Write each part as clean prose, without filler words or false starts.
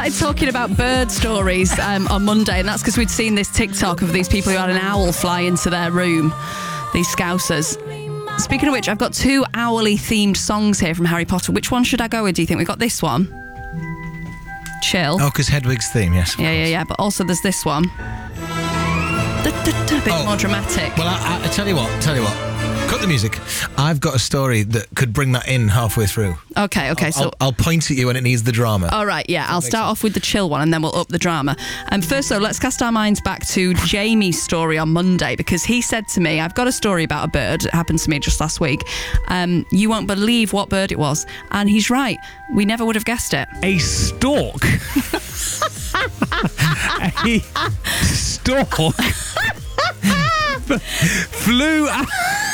started talking about bird stories on Monday, and that's because we'd seen this TikTok of these people who had an owl fly into their room, these Scousers. Speaking of which, I've got 2 owly themed songs here from Harry Potter. Which one should I go with, do you think? We've got this one. Chill. Oh, because Hedwig's theme, yes. Yeah. But also there's this one. A bit more dramatic. Well, I tell you what. Cut the music. I've got a story that could bring that in halfway through. Okay. I'll point at you when it needs the drama. All right, yeah. I'll start off with the chill one and then we'll up the drama. First, though, let's cast our minds back to Jamie's story on Monday, because he said to me, I've got a story about a bird. It happened to me just last week. You won't believe what bird it was. And he's right. We never would have guessed it. A stork. A stork flew out.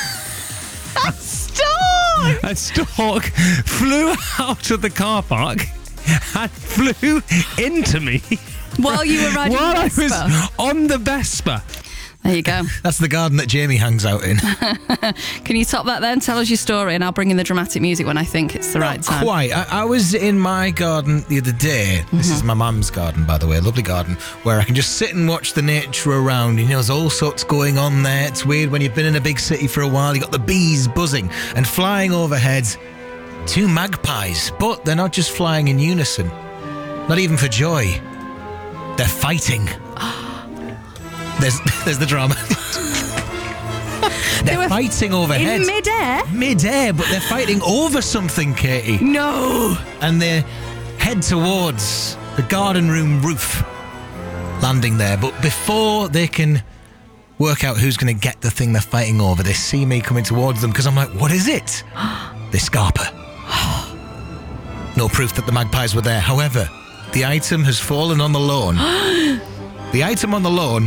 A stork flew out of the car park and flew into me while you were riding while the Vespa. I was on the Vespa. There you go. That's the garden that Jamie hangs out in. Can you top that then? Tell us your story and I'll bring in the dramatic music when I think it's the right time. Quite. I was in my garden the other day. This is my mum's garden, by the way, a lovely garden, where I can just sit and watch the nature around. You know, there's all sorts going on there. It's weird when you've been in a big city for a while. You got the bees buzzing and flying overhead. 2 magpies, but they're not just flying in unison. Not even for joy. They're fighting. There's the drama. They're fighting overhead. In midair? Midair, but they're fighting over something, Katie. No. And they head towards the garden room roof, landing there. But before they can work out who's going to get the thing they're fighting over, they see me coming towards them because I'm like, what is it? They scarper. No proof that the magpies were there. However, the item has fallen on the lawn. The item on the lawn,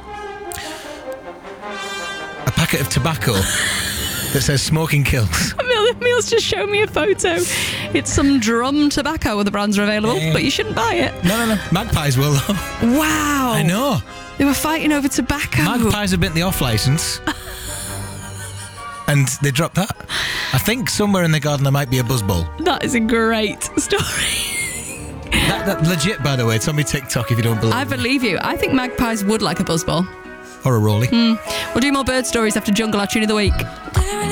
a packet of tobacco that says smoking kills. Emil's just shown me a photo. It's some drum tobacco where the brands are available, but you shouldn't buy it. No. Magpies will, though. Wow. I know. They were fighting over tobacco. Magpies have been the off licence. And they dropped that. I think somewhere in the garden there might be a buzzball. That is a great story. That legit, by the way. It's on my TikTok if you don't believe I believe you. I think magpies would like a buzzball. Or a rolly. We'll do more bird stories after Jungle, our tune of the week.